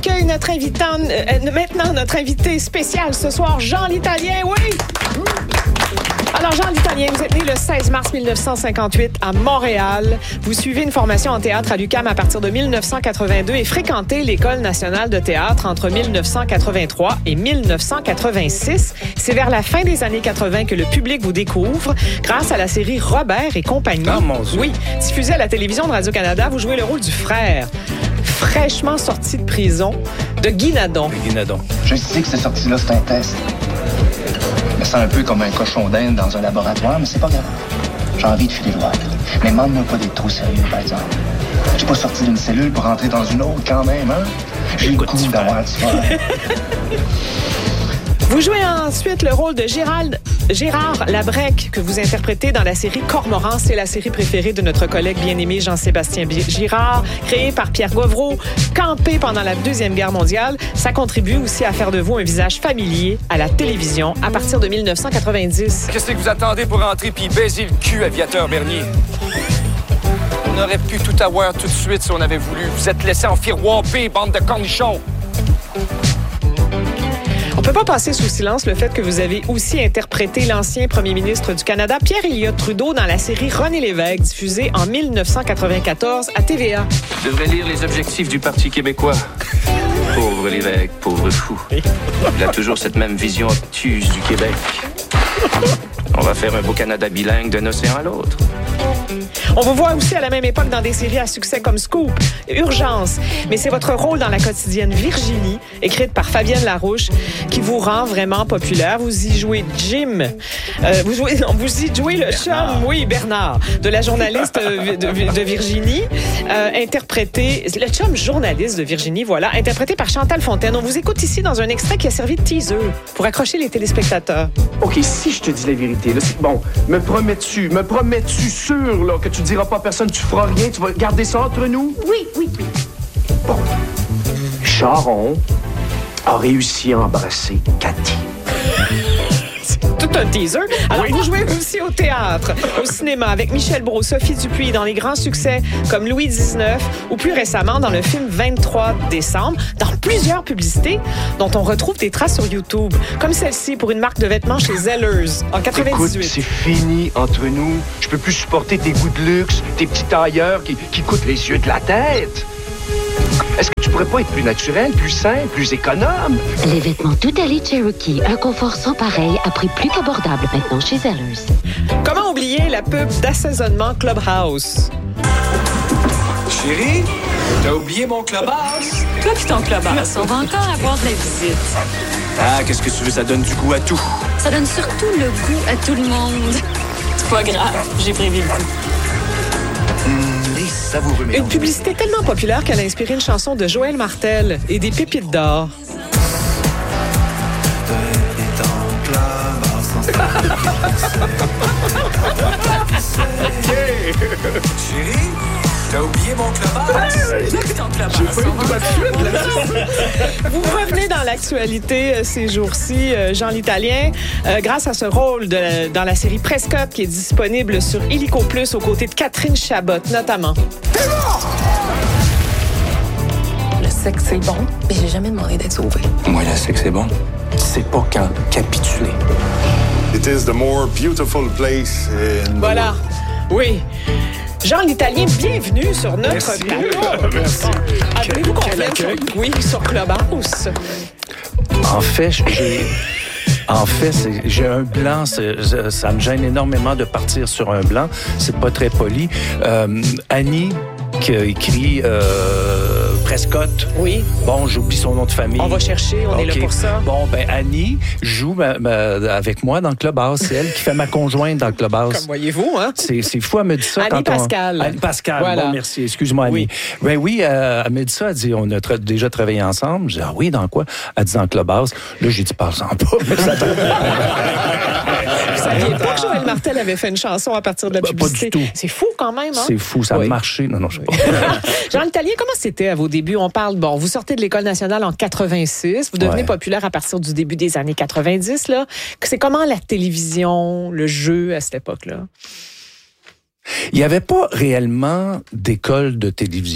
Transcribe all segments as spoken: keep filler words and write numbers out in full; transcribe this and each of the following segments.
j'accueille notre invitant, euh, maintenant notre invité spécial ce soir, Jean l'Italien, oui! Alors, Jean l'Italien, vous êtes né le seize mars mille neuf cent cinquante-huit à Montréal. Vous suivez une formation en théâtre à l'U Q A M à partir de mille neuf cent quatre-vingt-deux et fréquentez l'École nationale de théâtre entre mille neuf cent quatre-vingt-trois et mille neuf cent quatre-vingt-six. C'est vers la fin des années quatre-vingt que le public vous découvre grâce à la série Robert et compagnie. Oh, mon Dieu. Oui, diffusée à la télévision de Radio-Canada, vous jouez le rôle du frère, fraîchement sorti de prison, de Guy Nadon. Guy Nadon. Je sais que cette sortie-là, c'est un test. Je me sens un peu comme un cochon d'Inde dans un laboratoire, mais c'est pas grave. J'ai envie de filer droit. Mais demande-moi pas d'être trop sérieux, par exemple. Je suis pas sorti d'une cellule pour rentrer dans une autre quand même, hein? J'ai le goût d'avoir du fun. Vous jouez ensuite le rôle de Gérald, Gérard Labrec, que vous interprétez dans la série Cormoran. C'est la série préférée de notre collègue bien-aimé Jean-Sébastien Girard, créée par Pierre Gauvreau, campé pendant la Deuxième Guerre mondiale. Ça contribue aussi à faire de vous un visage familier à la télévision à partir de mille neuf cent quatre-vingt-dix. Qu'est-ce que vous attendez pour rentrer puis baiser le cul, aviateur Bernier? On aurait pu tout avoir tout de suite si on avait voulu. Vous êtes laissé enfiroiper, bande de cornichons. On ne peut pas passer sous silence le fait que vous avez aussi interprété l'ancien premier ministre du Canada, Pierre Elliott Trudeau, dans la série René Lévesque, diffusée en mille neuf cent quatre-vingt-quatorze à T V A. Je devrais lire les objectifs du Parti québécois. Pauvre Lévesque, pauvre fou. Il a toujours cette même vision obtuse du Québec. On va faire un beau Canada bilingue d'un océan à l'autre. On vous voit aussi à la même époque dans des séries à succès comme Scoop, Urgence. Mais c'est votre rôle dans la quotidienne Virginie, écrite par Fabienne Larouche, qui vous rend vraiment populaire. Vous y jouez Jim. Euh, vous, jouez, non, vous y jouez le chum, oui, Bernard, de la journaliste de, de, de Virginie, euh, interprété, le chum journaliste de Virginie, voilà, interprété par Chantal Fontaine. On vous écoute ici dans un extrait qui a servi de teaser pour accrocher les téléspectateurs. OK, si je te dis la vérité, là, c'est bon. Me promets-tu, me promets-tu sûr, là, que tu diras pas à personne, tu feras rien, tu vas garder ça entre nous? Oui, oui, oui. Bon. Charon a réussi à embrasser Cathy. Tout un teaser. Alors, oui. Vous jouez aussi au théâtre, au cinéma, avec Michel Brault, Sophie Dupuis, dans les grands succès comme Louis dix-neuf, ou plus récemment dans le film vingt-trois décembre, dans plusieurs publicités dont on retrouve des traces sur YouTube, comme celle-ci pour une marque de vêtements chez Zellers, en quatre-vingt-dix-huit. Écoute, c'est fini entre nous. Je peux plus supporter tes goûts de luxe, tes petits tailleurs qui, qui coûtent les yeux de la tête. Est-ce que tu pourrais pas être plus naturel, plus simple, plus économe? Les vêtements tout allés Cherokee, un confort sans pareil à prix plus qu'abordable maintenant chez Zellers. Comment oublier la pub d'assaisonnement Clubhouse? Chérie, t'as oublié mon clubhouse? Toi pis ton clubhouse, on va encore avoir de la visite. Ah, qu'est-ce que tu veux, ça donne du goût à tout. Ça donne surtout le goût à tout le monde. C'est pas grave, j'ai prévu le coup. Une publicité tellement populaire qu'elle a inspiré une chanson de Joël Martel et des pépites d'or. Chérie, t'as oublié mon clubhouse? Toi pis ton clubhouse, on va Vous revenez dans l'actualité euh, ces jours-ci, euh, Jean l'Italien, euh, grâce à ce rôle de, dans la série Prescott qui est disponible sur Illico Plus aux côtés de Catherine Chabot, notamment. Le sexe, c'est bon, mais j'ai jamais demandé d'être sauvé. Moi, le sexe, c'est bon. C'est pas quand capituler. It is the more beautiful place in the Voilà, oui. Jean l'Italien, bienvenue sur notre Merci. plateau. Merci. Avez-vous qu'on Quel vienne accueil. sur, oui, sur Clubhouse? En fait, j'ai... En fait, c'est- j'ai un blanc. c'est- ça- ça me gêne énormément de partir sur un blanc. C'est pas très poli. Euh, Annie, qui a écrit euh, Prescott. Oui. Bon, j'oublie son nom de famille. On va chercher, on est là OK. pour ça. Bon, ben Annie joue ma- ma- avec moi dans le Clubhouse. C'est elle qui fait ma conjointe dans le Clubhouse. Comme voyez-vous, hein? C'est, c'est fou, elle me dit ça Annie quand on... Pascal. Annie Pascal, Voilà. bon, merci. Excuse-moi, Annie. Oui. Ben oui, euh, elle me dit ça. Elle dit, on a tra- déjà travaillé ensemble. J'ai dit, ah oui, dans quoi? Elle dit, dans le Clubhouse. Là, j'ai dit, parle-en pas. Mais ça Vous saviez pas que Joël Martel avait fait une chanson à partir de la Pas- pas publicité? du tout. C'est fou quand même, hein? C'est fou, ça Oui. a marché. Non, non, je sais pas. Jean l'Italien, comment c'était à vos débuts? On parle, bon, vous sortez de l'École nationale en quatre-vingt-six, vous devenez Ouais. populaire à partir du début des années quatre-vingt-dix, là. C'est comment la télévision, le jeu à cette époque-là? Il n'y avait pas réellement d'école de télévision.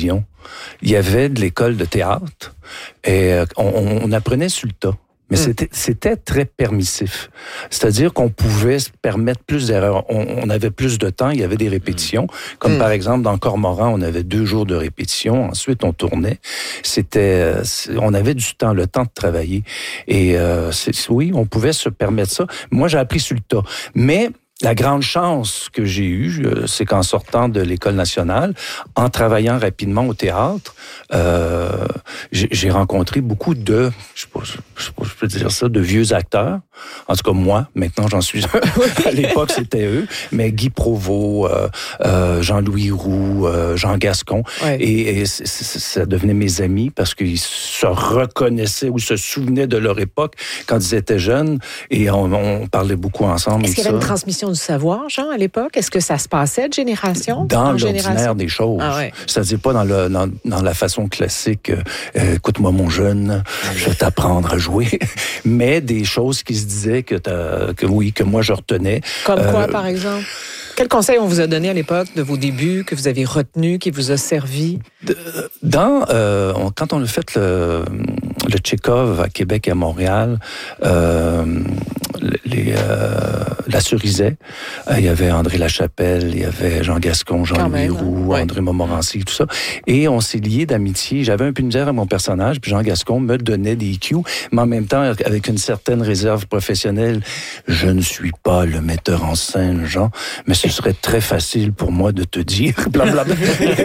il y avait de l'école de théâtre et on, on apprenait sur le tas. Mais mmh. c'était, c'était très permissif. C'est-à-dire qu'on pouvait se permettre plus d'erreurs. On, on avait plus de temps, il y avait des répétitions. Mmh. Comme mmh. par exemple, dans Cormoran, on avait deux jours de répétition. Ensuite, on tournait. C'était, on avait du temps, le temps de travailler. Et euh, c'est, oui, on pouvait se permettre ça. Moi, j'ai appris sur le tas. Mais la grande chance que j'ai eue, c'est qu'en sortant de l'École nationale, en travaillant rapidement au théâtre, euh, j'ai, j'ai rencontré beaucoup de, je sais pas, je sais pas, je peux dire ça, de vieux acteurs. En tout cas, moi, maintenant, j'en suis un. À l'époque, c'était eux. Mais Guy Provost, euh, euh, Jean-Louis Roux, euh, Jean Gascon. Ouais. Et, et c- c- ça devenait mes amis parce qu'ils se reconnaissaient ou se souvenaient de leur époque quand ils étaient jeunes. Et on, on parlait beaucoup ensemble. Est-ce qu'il y avait une transmission du savoir, Jean, à l'époque? Est-ce que ça se passait de génération dans en l'ordinaire génération? des choses. Ah ouais. C'est-à-dire pas dans, le, dans, dans la façon classique, euh, écoute-moi mon jeune, je vais t'apprendre à jouer, mais des choses qui se disaient que, t'as, que oui, que moi je retenais. Comme euh, quoi, par exemple? Quel conseil on vous a donné à l'époque de vos débuts, que vous avez retenu, qui vous a servi? Dans, euh, on, quand on a fait le, le Tchekhov à Québec et à Montréal, euh, les, euh, la Cerizay, euh, il y avait André Lachapelle, il y avait Jean Gascon, Jean-Louis Roux, ouais. André Montmorency, tout ça. Et on s'est liés d'amitié. J'avais un peu de misère à mon personnage, puis Jean Gascon me donnait des cues, mais en même temps, avec une certaine réserve professionnelle. Je ne suis pas le metteur en scène, Jean, mais ce serait très facile pour moi de te dire, blablabla.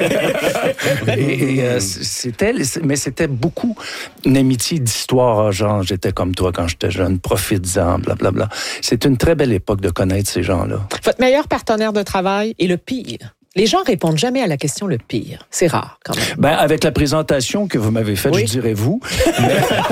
et, et euh, c'était, mais c'était beaucoup une amitié d'histoire, genre, j'étais comme toi quand j'étais jeune, profites-en, blablabla. C'est une très belle époque de connaître ces gens-là. Votre meilleur partenaire de travail est le pire. Les gens répondent jamais à la question le pire. C'est rare, quand même. Ben, avec la présentation que vous m'avez faite, oui. Je dirais vous. Mais...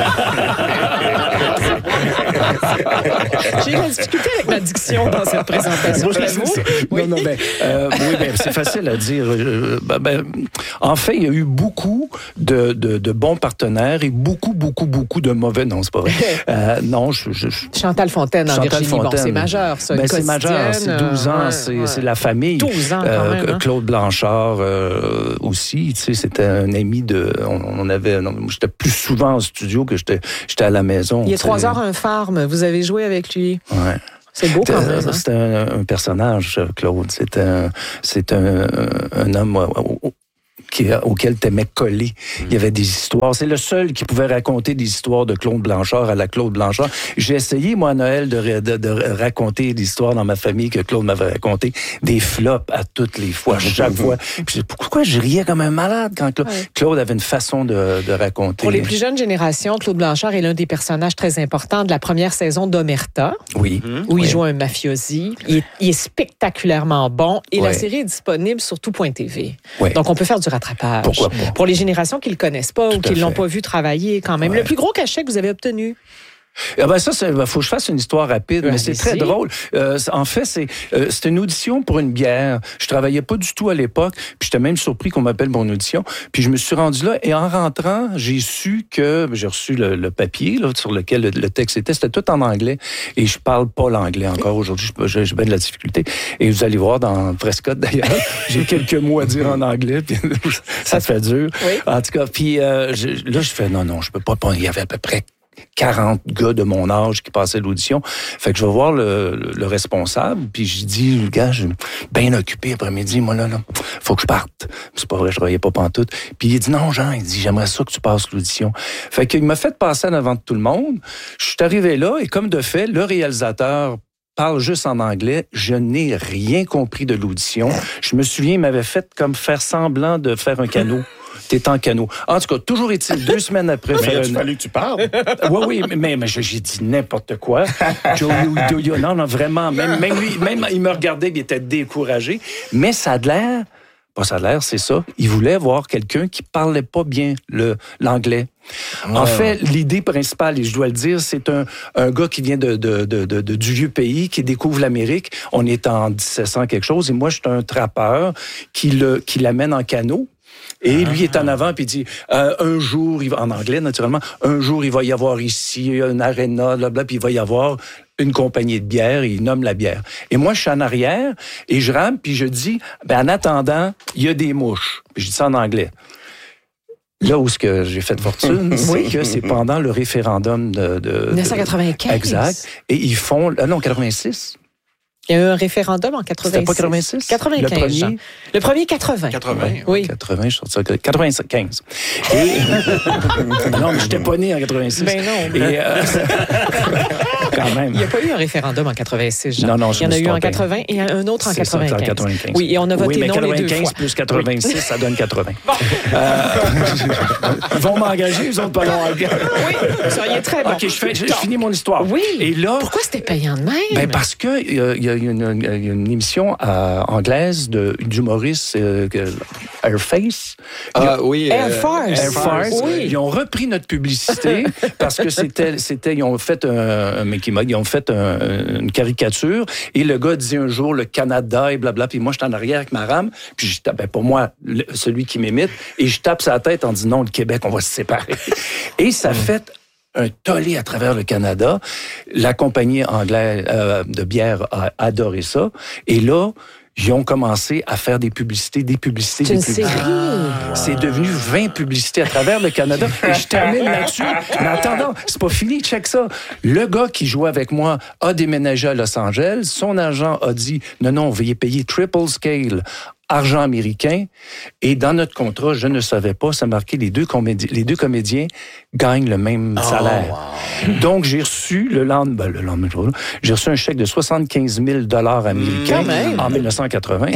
J'ai eu la difficulté avec ma diction dans cette présentation, je l'avoue. Oui, non, non, ben, euh, oui, ben, c'est facile à dire. Ben, ben, en fait, il y a eu beaucoup de, de, de bons partenaires et beaucoup, beaucoup, beaucoup de mauvais. Non, c'est pas vrai. Euh, non, je, je, Chantal Fontaine en Chantal Virginie. Fontaine. Bon, c'est majeur, ça. Ben, c'est majeur. C'est douze ans. Ouais, c'est, ouais. c'est la famille. douze ans, quand euh, même. Hein? Claude Blanchard euh, aussi. Tu sais, c'était un ami de. On, on avait. Non, j'étais plus souvent en studio que j'étais, j'étais à la maison. Il y a trois heures, un farm. Vous avez joué avec lui. Ouais. C'est beau quand même. Hein? C'était un, un personnage, Claude. C'était un, c'est un, un homme euh, qui, auquel t'aimais coller. Mm. Il y avait des histoires. C'est le seul qui pouvait raconter des histoires de Claude Blanchard à la Claude Blanchard. J'ai essayé, moi, à Noël, de, de, de raconter l'histoire dans ma famille que Claude m'avait raconté. Des flops à toutes les fois, chaque fois. Puis pourquoi je riais comme un malade quand Claude, ouais. Claude avait une façon de, de raconter. Pour les plus jeunes générations, Claude Blanchard est l'un des personnages très importants de la première saison d'Omerta. Oui. Où oui. il joue un mafiosi. Il est, il est spectaculairement bon. Et ouais. la série est disponible sur tout point t v. Ouais. Donc, on peut faire du rattrapage. Pourquoi pas? Pour les générations qui ne le connaissent pas tout ou qui ne l'ont pas vu travailler quand même. Ouais. Le plus gros cachet que vous avez obtenu? Ah ben ça, il faut que je fasse une histoire rapide, ouais, mais c'est très drôle. Euh, en fait, c'est euh, c'était une audition pour une bière. Je travaillais pas du tout à l'époque, puis j'étais même surpris qu'on m'appelle pour une audition. Puis je me suis rendu là, et en rentrant, j'ai su que... J'ai reçu le, le papier là, sur lequel le, le texte était. C'était tout en anglais, et je parle pas l'anglais encore aujourd'hui. J'ai, j'ai bien de la difficulté. Et vous allez voir dans Prescott, d'ailleurs, j'ai quelques mots à dire en anglais, puis ça fait dur. Oui. En tout cas, puis euh, je, là, je fais non, non, je peux pas... Il y avait à peu près quarante gars de mon âge qui passaient l'audition. Fait que je vais voir le, le, le responsable, puis je dis, le gars, je suis bien occupé après-midi, moi là, là, faut que je parte. C'est pas vrai, je travaillais pas pantoute. Puis il dit, non, Jean, il dit, j'aimerais ça que tu passes l'audition. Fait qu'il m'a fait passer en avant de tout le monde. Je suis arrivé là, et comme de fait, le réalisateur parle juste en anglais. Je n'ai rien compris de l'audition. Je me souviens, il m'avait fait comme faire semblant de faire un canot. T'es en canot. En tout cas, toujours est-il, deux semaines après... Mais il a une... fallu que tu parles. Oui, oui, mais, mais j'ai dit n'importe quoi. Non, non, vraiment. Même, même lui, même, il me regardait, il était découragé. Mais ça a l'air... Pas ça a l'air, c'est ça. Il voulait voir quelqu'un qui parlait pas bien le, l'anglais. Ouais. En fait, l'idée principale, et je dois le dire, c'est un, un gars qui vient de, de, de, de, de, du vieux pays, qui découvre l'Amérique. On est en dix-sept cents quelque chose, et moi, je suis un trappeur qui, le, qui l'amène en canot. Et lui est en avant, puis il dit, euh, un jour, il va, en anglais, naturellement, un jour, il va y avoir ici une aréna, là, puis il va y avoir une compagnie de bière, et il nomme la bière. Et moi, je suis en arrière, et je rame, puis je dis, ben, en attendant, il y a des mouches. Puis je dis ça en anglais. Là où ce que j'ai fait de fortune, c'est que c'est pendant le référendum de... de dix-neuf cent quatre-vingt-quinze. De, exact. Et ils font... Ah non, quatre-vingt-six. Il y a eu un référendum en quatre-vingt-six. C'était pas quatre-vingt-six? quatre-vingt-quinze. Le premier? Jean. Le premier, quatre-vingts. quatre-vingts. Oui. quatre-vingts, je sortais ça. quatre-vingt-quinze. Et... non, mais j'étais pas né en quatre-vingt-six. Ben non. Et, euh... quand même. Il n'y a pas eu un référendum en quatre-vingt-six, Jean. Non, non, je Il y en me a suis eu en trompé. quatre-vingts et un autre en C'est ça, quatre-vingt-quinze. en quatre-vingt-quinze. Oui, et on a voté oui, mais non les deux fois. quatre-vingt-quinze plus quatre-vingt-six, ça donne quatre-vingts. Bon. Euh... Ils vont m'engager, ils ont pas long. Oui, vous seriez très bon. OK, je, fais, je, je finis mon histoire. Oui. Et là, pourquoi c'était payant de même? Ben parce que il y, y a une, une, une émission euh, anglaise de d'humoriste euh, Airface. Ah oui. Air Force. Air Force. Oui. Ils ont repris notre publicité parce que c'était c'était ils ont fait un, un Mickey Mouse, ils ont fait un, une caricature et le gars dit un jour le Canada et blabla, puis moi je suis en arrière avec ma rame, puis je tape ben, pour moi le, celui qui m'imite et je tape sa tête en disant non, le Québec on va se séparer. Et ça fait un tollé à travers le Canada. La compagnie anglaise euh, de bière a adoré ça. Et là, ils ont commencé à faire des publicités, des publicités, C'est des une publicités. série. Ah, c'est devenu vingt publicités à travers le Canada. Et je termine là-dessus. Mais attends, c'est pas fini, check ça. Le gars qui jouait avec moi a déménagé à Los Angeles. Son agent a dit, non, non, veuillez payer triple scale. Argent américain. Et dans notre contrat, je ne savais pas, ça marquait les deux comédiens, les deux comédiens gagnent le même salaire. Oh, wow. Donc, j'ai reçu le lendemain, ben, le lendemain, j'ai reçu un chèque de soixante-quinze mille dollars américains mmh, en dix-neuf cent quatre-vingts.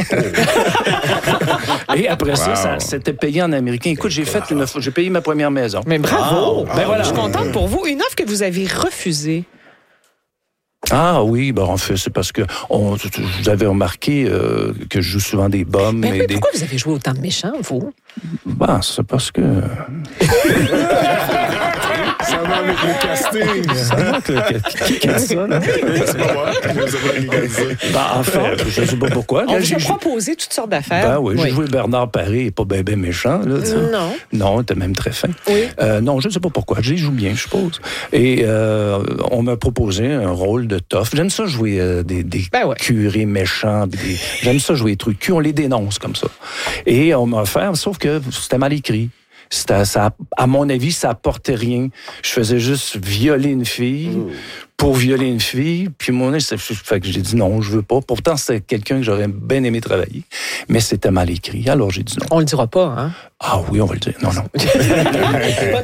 Et après wow. ça, ça, c'était payé en américain. Écoute, j'ai fait une, j'ai payé ma première maison. Mais bravo! Wow. Ben, voilà. Je suis contente pour vous. Une offre que vous avez refusée. Ah oui, ben en fait, c'est parce que on, vous avez remarqué euh, que je joue souvent des bombes. Mais, et mais des... pourquoi vous avez joué autant de méchants, vous? Ben, c'est parce que... Ça va avec le casting. Ça va avec le... Qui, qui a dit ça, là? C'est pas moi. Ben, en fait, je ne sais pas pourquoi. On Là, vous a j'ai... proposé toutes sortes d'affaires. Ben oui, oui. J'ai joué Bernard Paré, et pas ben ben méchant. Là, non. Non, il était même très fin. Oui. Euh, non, je ne sais pas pourquoi. Je les joue bien, je suppose. Et euh, on m'a proposé un rôle de tough. J'aime ça jouer euh, des, des ben ouais. curés méchants. Des... J'aime ça jouer des trucs cul. On les dénonce comme ça. Et on m'a offert, sauf que c'était mal écrit. C'était, ça, à mon avis, ça apportait rien. Je faisais juste violer une fille mmh. pour violer une fille. Puis mon c'est, fait que j'ai dit non, je veux pas. Pourtant, c'était quelqu'un que j'aurais bien aimé travailler. Mais c'était mal écrit. Alors, j'ai dit non. On le dira pas, hein? Ah oui, on va le dire. Non, non.